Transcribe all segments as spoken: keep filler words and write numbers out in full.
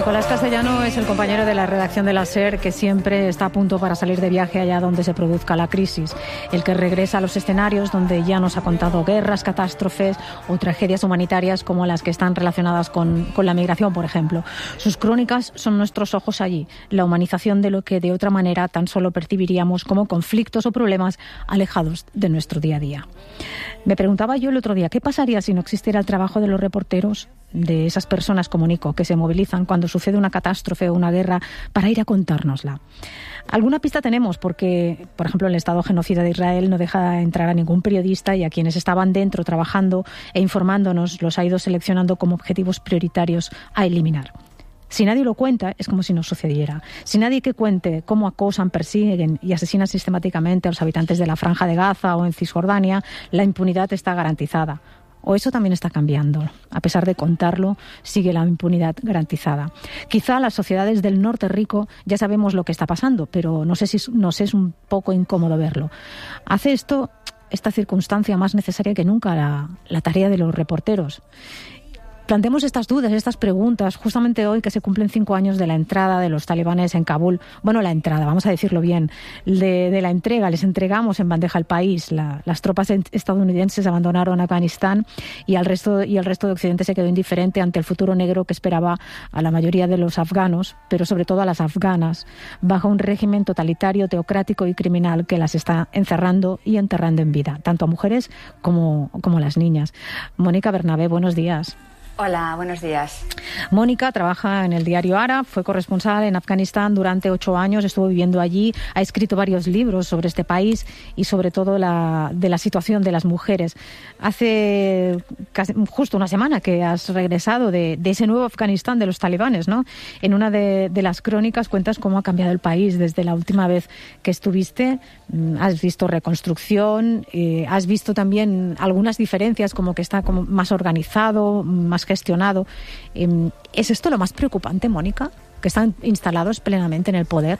Nicolás Castellano es el compañero de la redacción de la SER que siempre está a punto para salir de viaje allá donde se produzca la crisis. El que regresa a los escenarios donde ya nos ha contado guerras, catástrofes o tragedias humanitarias como las que están relacionadas con, con la migración, por ejemplo. Sus crónicas son nuestros ojos allí, la humanización de lo que de otra manera tan solo percibiríamos como conflictos o problemas alejados de nuestro día a día. Me preguntaba yo el otro día, ¿qué pasaría si no existiera el trabajo de los reporteros, de esas personas como Nico, que se movilizan cuando sucede una catástrofe o una guerra para ir a contárnosla? Alguna pista tenemos porque, por ejemplo, el Estado genocida de Israel no deja entrar a ningún periodista y a quienes estaban dentro trabajando e informándonos los ha ido seleccionando como objetivos prioritarios a eliminar. Si nadie lo cuenta, es como si no sucediera. Si nadie que cuente cómo acosan, persiguen y asesinan sistemáticamente a los habitantes de la Franja de Gaza o en Cisjordania, la impunidad está garantizada. O eso también está cambiando. A pesar de contarlo, sigue la impunidad garantizada. Quizá las sociedades del norte rico ya sabemos lo que está pasando, pero no sé si nos es un poco incómodo verlo. Hace esto, esta circunstancia más necesaria que nunca la, la tarea de los reporteros. Planteemos estas dudas, estas preguntas, justamente hoy que se cumplen cinco años de la entrada de los talibanes en Kabul. Bueno, la entrada, vamos a decirlo bien, de, de la entrega. Les entregamos en bandeja al país. La, las tropas estadounidenses abandonaron Afganistán y, al resto, y el resto de Occidente se quedó indiferente ante el futuro negro que esperaba a la mayoría de los afganos, pero sobre todo a las afganas, bajo un régimen totalitario, teocrático y criminal que las está encerrando y enterrando en vida, tanto a mujeres como, como a las niñas. Mónica Bernabé, buenos días. Hola, buenos días. Mónica trabaja en el diario Ara, fue corresponsal en Afganistán durante ocho años, estuvo viviendo allí, ha escrito varios libros sobre este país y sobre todo la, de la situación de las mujeres. Hace casi, justo una semana que has regresado de, de ese nuevo Afganistán de los talibanes, ¿no? En una de, de las crónicas cuentas cómo ha cambiado el país desde la última vez que estuviste. Has visto reconstrucción, eh, has visto también algunas diferencias, como que está como más organizado, más gestionado. ¿Es esto lo más preocupante, Mónica? ¿Que están instalados plenamente en el poder?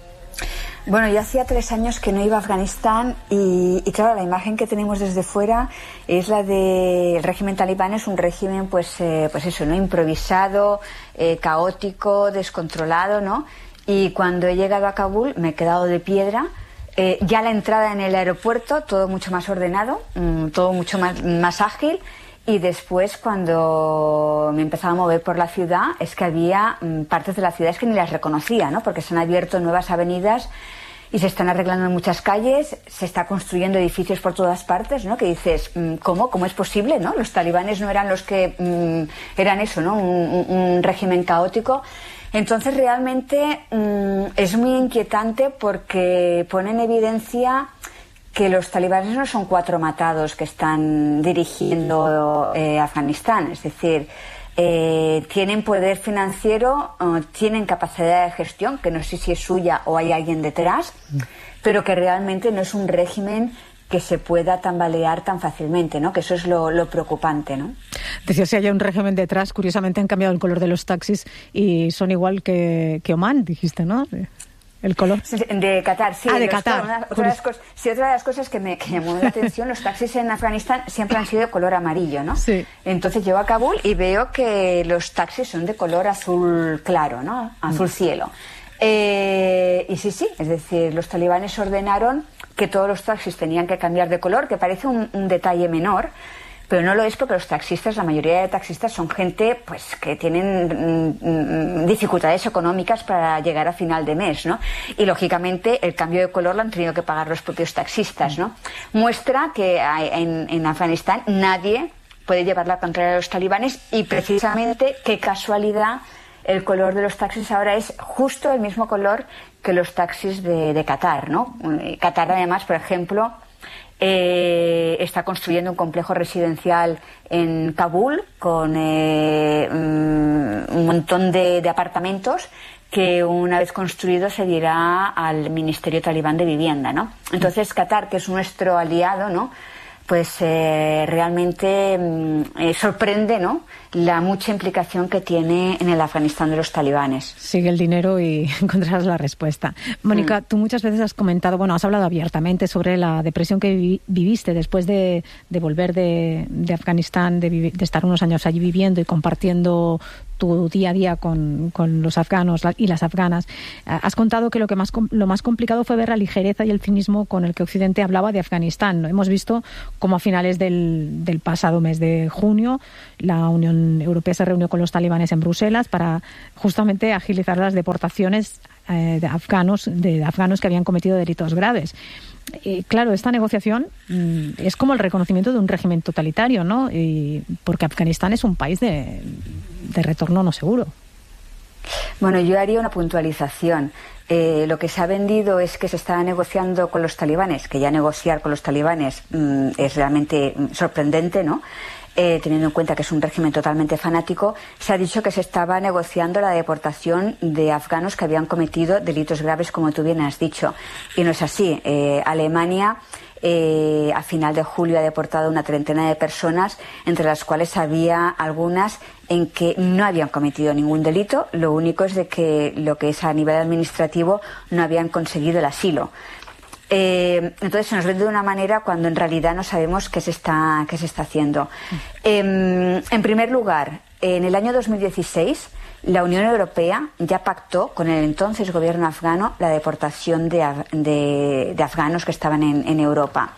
Bueno, yo hacía tres años que no iba a Afganistán y, y claro, la imagen que tenemos desde fuera es la del régimen talibán. Es un régimen, pues, eh, pues eso, ¿no? Improvisado, eh, caótico, descontrolado, ¿no? Y cuando he llegado a Kabul me he quedado de piedra. Eh, ya la entrada en el aeropuerto, todo mucho más ordenado, mmm, todo mucho más, más ágil. Y después, cuando me empezaba a mover por la ciudad, es que había mmm, partes de la ciudad que ni las reconocía, ¿no? Porque se han abierto nuevas avenidas y se están arreglando en muchas calles, se está construyendo edificios por todas partes, ¿no? Que dices, ¿cómo? ¿Cómo es posible, no? Los talibanes no eran los que mmm, eran eso, ¿no? Un, un, un régimen caótico. Entonces, realmente mmm, es muy inquietante porque pone en evidencia que los talibanes no son cuatro matados que están dirigiendo eh, Afganistán. Es decir, eh, tienen poder financiero, eh, tienen capacidad de gestión, que no sé si es suya o hay alguien detrás, pero que realmente no es un régimen que se pueda tambalear tan fácilmente, ¿no? Que eso es lo, lo preocupante, ¿no? Decía, si hay un régimen detrás, curiosamente han cambiado el color de los taxis y son igual que, que Omán, dijiste, ¿no? El color. De Qatar, sí. Ah, de Qatar. Una, otra, de las cosas, sí, otra de las cosas que me que llamó la atención, los taxis en Afganistán siempre han sido de color amarillo, ¿no? Sí. Entonces llego a Kabul y veo que los taxis son de color azul claro, ¿no? Azul cielo. Eh, y sí, sí, es decir, los talibanes ordenaron que todos los taxis tenían que cambiar de color, que parece un, un detalle menor, pero no lo es porque los taxistas, la mayoría de taxistas son gente pues que tienen mm, dificultades económicas para llegar a final de mes, ¿no? Y lógicamente el cambio de color lo han tenido que pagar los propios taxistas, ¿no? Muestra que en, en Afganistán nadie puede llevar la contraria a los talibanes y precisamente, qué casualidad, el color de los taxis ahora es justo el mismo color que los taxis de, de Qatar, ¿no? Qatar, además, por ejemplo, eh, está construyendo un complejo residencial en Kabul con eh, un montón de, de apartamentos que una vez construido se dirá al Ministerio Talibán de Vivienda, ¿no? Entonces Qatar, que es nuestro aliado, ¿no? Pues eh, realmente eh, sorprende, ¿no?, la mucha implicación que tiene en el Afganistán de los talibanes. Sigue el dinero y encontrarás la respuesta. Mónica, mm. tú muchas veces has comentado, bueno, has hablado abiertamente sobre la depresión que vi- viviste después de, de volver de, de Afganistán, de, vivi- de estar unos años allí viviendo y compartiendo tu día a día con, con los afganos y las afganas. Has contado que lo que más lo más complicado fue ver la ligereza y el cinismo con el que Occidente hablaba de Afganistán. Hemos visto cómo a finales del, del pasado mes de junio la Unión Europea se reunió con los talibanes en Bruselas para justamente agilizar las deportaciones eh, de afganos de afganos que habían cometido delitos graves. Eh, claro, esta negociación mm, es como el reconocimiento de un régimen totalitario, ¿no? Y porque Afganistán es un país de, de retorno no seguro. Bueno, yo haría una puntualización. Eh, lo que se ha vendido es que se está negociando con los talibanes, que ya negociar con los talibanes mmm, es realmente sorprendente, ¿no? Eh, teniendo en cuenta que es un régimen totalmente fanático. Se ha dicho que se estaba negociando la deportación de afganos que habían cometido delitos graves, como tú bien has dicho. Y no es así. Eh, Alemania eh, a final de julio ha deportado una treintena de personas, entre las cuales había algunas en que no habían cometido ningún delito. Lo único es de que lo que es a nivel administrativo no habían conseguido el asilo. Eh, entonces se nos vende de una manera cuando en realidad no sabemos qué se está, qué se está haciendo. Eh, en primer lugar, en el año dos mil dieciséis la Unión Europea ya pactó con el entonces gobierno afgano la deportación de, de, de afganos que estaban en, en Europa.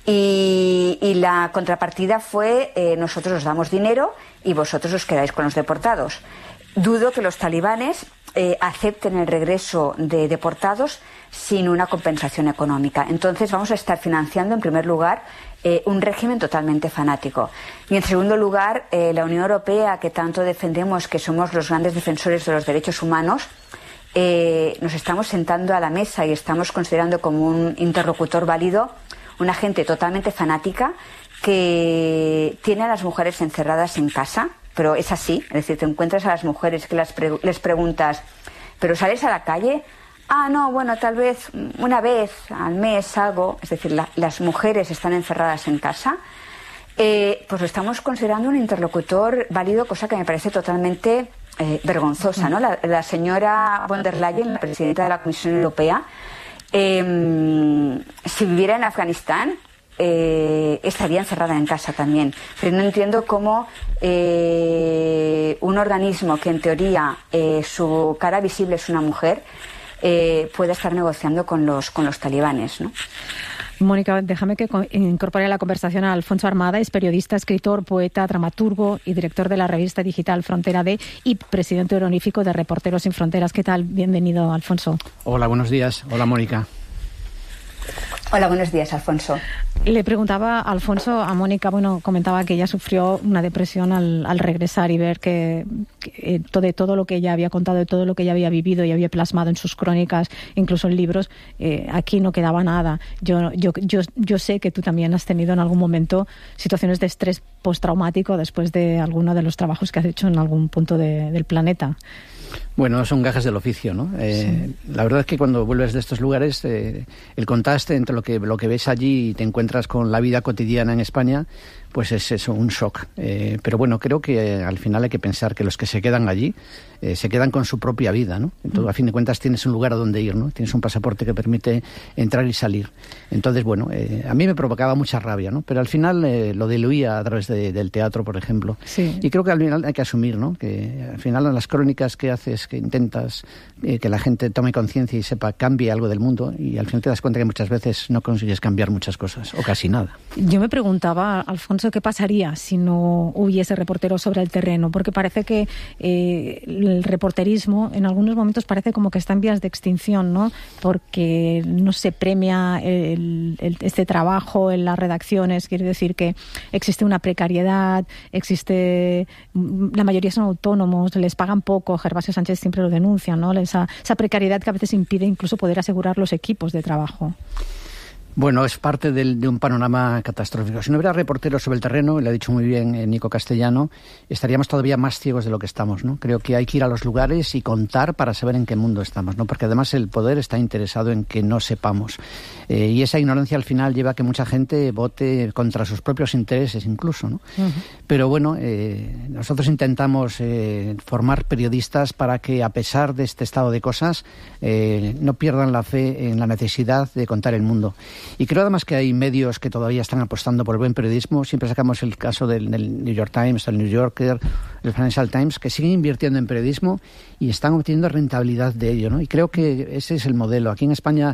Y, y la contrapartida fue eh, nosotros os damos dinero y vosotros os quedáis con los deportados. Dudo que los talibanes eh, acepten el regreso de deportados sin una compensación económica. Entonces vamos a estar financiando en primer lugar eh, un régimen totalmente fanático. Y en segundo lugar, eh, la Unión Europea, que tanto defendemos, que somos los grandes defensores de los derechos humanos, eh, nos estamos sentando a la mesa y estamos considerando como un interlocutor válido una gente totalmente fanática que tiene a las mujeres encerradas en casa. Pero es así, es decir, te encuentras a las mujeres que las pre- les preguntas, ¿pero sales a la calle? Ah, no, bueno, tal vez una vez al mes algo. Es decir, la, las mujeres están encerradas en casa. Eh, pues lo estamos considerando un interlocutor válido, cosa que me parece totalmente eh, vergonzosa, ¿no? La, la señora von der Leyen, la presidenta de la Comisión Europea, eh, si viviera en Afganistán, Eh, estaría encerrada en casa también. Pero no entiendo cómo eh, un organismo que en teoría eh, su cara visible es una mujer eh, pueda estar negociando con los con los talibanes, ¿no? Mónica, déjame que incorpore a la conversación a Alfonso Armada. Es periodista, escritor, poeta, dramaturgo y director de la revista digital Frontera D y presidente honorífico de Reporteros Sin Fronteras. ¿Qué tal? Bienvenido, Alfonso. Hola, buenos días. Hola, Mónica. Hola, buenos días, Alfonso. Le preguntaba, Alfonso, a Mónica, bueno, comentaba que ella sufrió una depresión al, al regresar y ver que, que todo, de todo lo que ella había contado, de todo lo que ella había vivido y había plasmado en sus crónicas, incluso en libros, eh, aquí no quedaba nada. Yo, yo, yo, yo sé que tú también has tenido en algún momento situaciones de estrés postraumático después de alguno de los trabajos que has hecho en algún punto de, del planeta. Bueno, son gajes del oficio, ¿no? Eh, sí. La verdad es que cuando vuelves de estos lugares, eh, el contraste entre lo que, lo que ves allí y te encuentras con la vida cotidiana en España, pues es eso, un shock. Eh, pero bueno, creo que eh, al final hay que pensar que los que se quedan allí eh, se quedan con su propia vida, ¿no? Entonces, mm. a fin de cuentas tienes un lugar a donde ir, ¿no? Tienes un pasaporte que permite entrar y salir. Entonces, bueno, eh, a mí me provocaba mucha rabia, ¿no? Pero al final eh, lo diluía a través de, del teatro, por ejemplo. Sí. Y creo que al final hay que asumir, ¿no? Que al final en las crónicas que haces, que intentas eh, que la gente tome conciencia y sepa, cambie algo del mundo, y al final te das cuenta que muchas veces no consigues cambiar muchas cosas, o casi nada. Yo me preguntaba, Alfonso, ¿qué pasaría si no hubiese reporteros sobre el terreno? Porque parece que eh, el reporterismo en algunos momentos parece como que está en vías de extinción, ¿no? Porque no se premia el, el, este trabajo en las redacciones. Quiere decir que existe una precariedad, existe, la mayoría son autónomos, les pagan poco. Gervasio Sánchez siempre lo denuncia, ¿no? Esa, esa precariedad que a veces impide incluso poder asegurar los equipos de trabajo. Bueno, es parte del, de un panorama catastrófico. Si no hubiera reporteros sobre el terreno, le ha dicho muy bien eh, Nico Castellano, estaríamos todavía más ciegos de lo que estamos, ¿no? Creo que hay que ir a los lugares y contar para saber en qué mundo estamos, ¿no? Porque además el poder está interesado en que no sepamos. Eh, y esa ignorancia al final lleva a que mucha gente vote contra sus propios intereses incluso, ¿no? Uh-huh. Pero bueno, eh, nosotros intentamos eh, formar periodistas para que, a pesar de este estado de cosas, eh, no pierdan la fe en la necesidad de contar el mundo. Y creo además que hay medios que todavía están apostando por el buen periodismo. Siempre sacamos el caso del, del New York Times, el New Yorker, el Financial Times, que siguen invirtiendo en periodismo y están obteniendo rentabilidad de ello, ¿no? Y creo que ese es el modelo. Aquí en España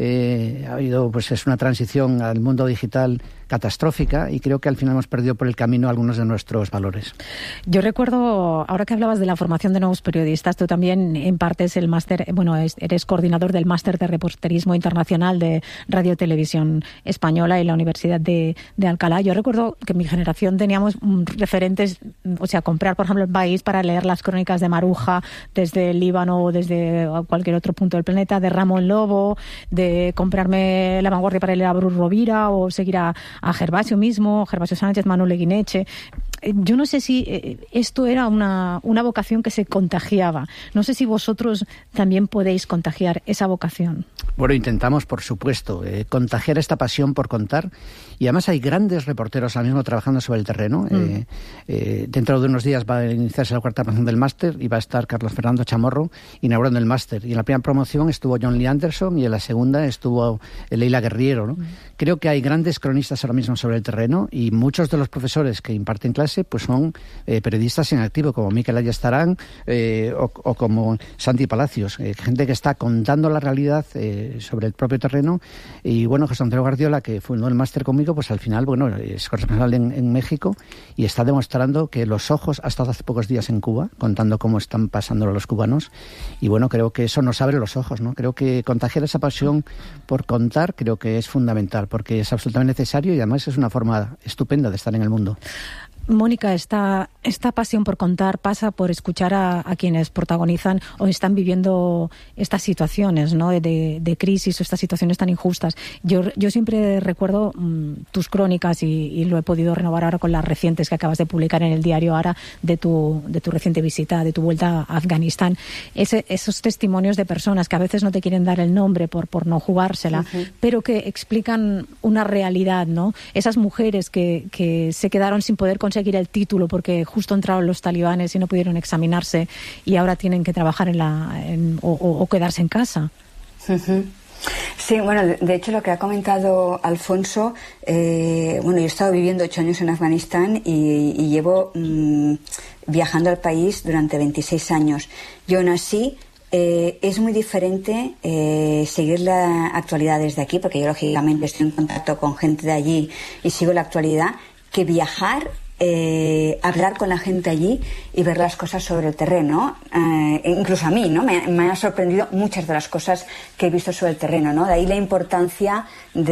eh, ha habido, pues es una transición al mundo digital catastrófica y creo que al final hemos perdido por el camino algunos de nuestros valores. Yo recuerdo, ahora que hablabas de la formación de nuevos periodistas, tú también impartes el máster, bueno, eres coordinador del máster de reporterismo internacional de Radio Televisión Española en la Universidad de, de Alcalá. Yo recuerdo que en mi generación teníamos referentes, o sea, comprar, por ejemplo, El País para leer las crónicas de Maruja desde el Líbano o desde cualquier otro punto del planeta, de Ramón Lobo, de comprarme La Vanguardia para leer a Bruce Rovira o seguir a a Gervasio mismo, Gervasio Sánchez, Manuel Leguineche. Yo no sé si esto era una, una vocación que se contagiaba. No sé si vosotros también podéis contagiar esa vocación. Bueno, intentamos, por supuesto, eh, contagiar esta pasión por contar. Y además hay grandes reporteros ahora mismo trabajando sobre el terreno. Mm. Eh, eh, dentro de unos días va a iniciarse la cuarta promoción del máster y va a estar Carlos Fernando Chamorro inaugurando el máster. Y en la primera promoción estuvo John Lee Anderson y en la segunda estuvo Leila Guerriero, ¿no? Mm. Creo que hay grandes cronistas ahora mismo sobre el terreno y muchos de los profesores que imparten clase pues son eh, periodistas en activo, como Miquel Ayestarán eh, o, o como Santi Palacios, eh, gente que está contando la realidad eh, sobre el propio terreno. Y bueno, José Antonio Guardiola, que fundó el máster conmigo, pues al final, bueno, es corresponsal en, en México y está demostrando que los ojos, ha estado hace pocos días en Cuba, contando cómo están pasándolo los cubanos. Y bueno, creo que eso nos abre los ojos, ¿no? Creo que contagiar esa pasión por contar creo que es fundamental, porque es absolutamente necesario y además es una forma estupenda de estar en el mundo. Mónica, esta, esta pasión por contar pasa por escuchar a, a quienes protagonizan o están viviendo estas situaciones, ¿no? de, de crisis o estas situaciones tan injustas. Yo, yo siempre recuerdo mmm, tus crónicas y, y lo he podido renovar ahora con las recientes que acabas de publicar en el diario Ara de tu, de tu reciente visita, de tu vuelta a Afganistán. Ese, esos testimonios de personas que a veces no te quieren dar el nombre por, por no jugársela, uh-huh. pero que explican una realidad, ¿no? Esas mujeres que, que se quedaron sin poder conseguir el título porque justo entraron los talibanes y no pudieron examinarse y ahora tienen que trabajar en la en, o, o quedarse en casa. Uh-huh. Sí, bueno, de hecho lo que ha comentado Alfonso, eh, bueno, yo he estado viviendo ocho años en Afganistán y, y llevo mmm, viajando al país durante veintiséis años. Yo aún así Eh, es muy diferente eh, seguir la actualidad desde aquí, porque yo lógicamente estoy en contacto con gente de allí y sigo la actualidad, que viajar, eh, hablar con la gente allí y ver las cosas sobre el terreno. Eh, incluso a mí, ¿no? Me, me han sorprendido muchas de las cosas que he visto sobre el terreno, ¿no? De ahí la importancia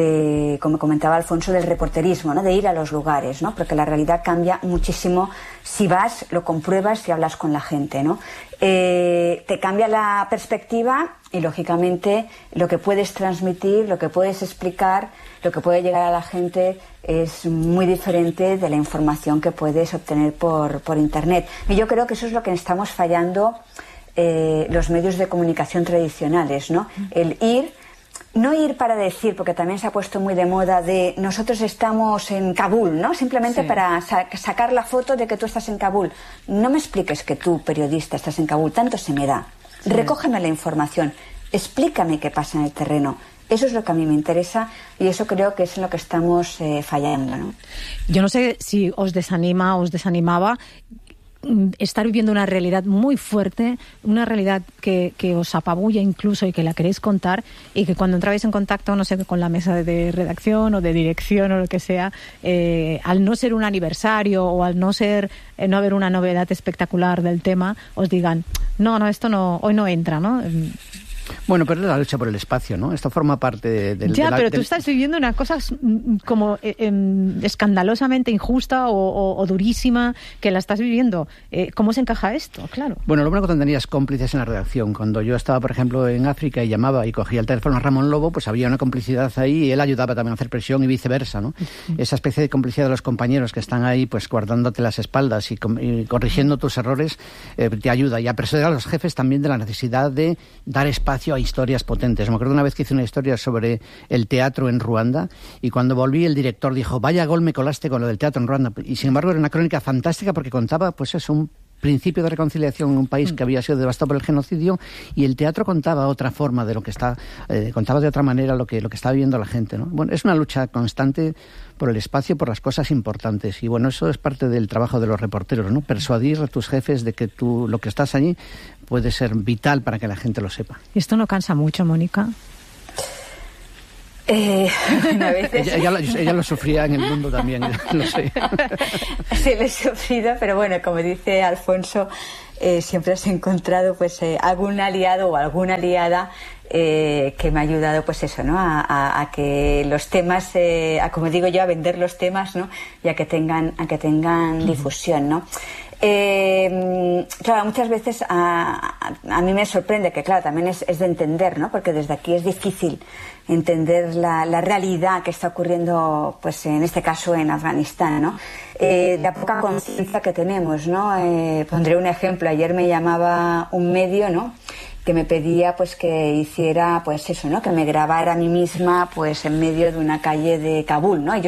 de, como comentaba Alfonso, del reporterismo, ¿no? De ir a los lugares, ¿no? Porque la realidad cambia muchísimo si vas, lo compruebas y hablas con la gente, ¿no? Eh, te cambia la perspectiva y lógicamente lo que puedes transmitir, lo que puedes explicar, lo que puede llegar a la gente es muy diferente de la información que puedes obtener por, por internet. Y yo creo que eso es lo que estamos fallando eh, los medios de comunicación tradicionales, ¿no? El ir, no ir para decir, porque también se ha puesto muy de moda de nosotros estamos en Kabul, ¿no? Simplemente sí. para sa- sacar la foto de que tú estás en Kabul. No me expliques que tú, periodista, estás en Kabul, tanto se me da. Sí. Recógeme la información, explícame qué pasa en el terreno. Eso es lo que a mí me interesa y eso creo que es en lo que estamos eh, fallando, ¿no? Yo no sé si os desanima o os desanimaba estar viviendo una realidad muy fuerte, una realidad que, que os apabulla incluso y que la queréis contar y que cuando entrabais en contacto, no sé, con la mesa de redacción o de dirección o lo que sea, eh, al no ser un aniversario o al no ser eh, no haber una novedad espectacular del tema, os digan, no, no, esto no, hoy no entra, ¿no? Bueno, pero es la lucha por el espacio, ¿no? Esto forma parte de, de, ya, de la... pero tú del... estás viviendo una cosa como eh, eh, escandalosamente injusta o, o, o durísima que la estás viviendo. Eh, ¿Cómo se encaja esto? Claro. Bueno, lo bueno que tenías cómplices en la redacción. Cuando yo estaba, por ejemplo, en África y llamaba y cogía el teléfono a Ramón Lobo, pues había una complicidad ahí y él ayudaba también a hacer presión y viceversa, ¿no? Uh-huh. Esa especie de complicidad de los compañeros que están ahí, pues guardándote las espaldas y, com- y corrigiendo tus errores, eh, te ayuda. Y a persuadir a los jefes también de la necesidad de dar espacio a historias potentes. Me acuerdo una vez que hice una historia sobre el teatro en Ruanda y cuando volví el director dijo, vaya gol me colaste con lo del teatro en Ruanda. Y sin embargo era una crónica fantástica porque contaba, pues eso, un principio de reconciliación en un país que había sido devastado por el genocidio, y el teatro contaba otra forma de lo que está, eh, contaba de otra manera lo que, lo que está viviendo la gente, ¿no? Bueno, es una lucha constante por el espacio, por las cosas importantes, y bueno, eso es parte del trabajo de los reporteros, ¿no? Persuadir a tus jefes de que tú, lo que estás allí, puede ser vital para que la gente lo sepa. ¿Y esto no cansa mucho, Mónica? Eh, a veces... ella, ella, ella lo sufría en el mundo también, lo sé. Sí, lo he sufrido, pero bueno, como dice Alfonso, eh, siempre has encontrado pues eh, algún aliado o alguna aliada eh, que me ha ayudado, pues eso, ¿no? A, a, a que los temas, eh, a, como digo yo, a vender los temas, ¿no? Y a que tengan, a que tengan difusión, ¿no? Eh, claro, muchas veces a, a, a mí me sorprende que, claro, también es, es de entender, ¿no? Porque desde aquí es difícil entender la, la realidad que está ocurriendo, pues en este caso en Afganistán, ¿no? Eh, la poca conciencia que tenemos, ¿no? Eh, pondré un ejemplo. Ayer me llamaba un medio, ¿no? Que me pedía pues que hiciera pues eso, ¿no? Que me grabara a mí misma pues en medio de una calle de Kabul, ¿no? Y yo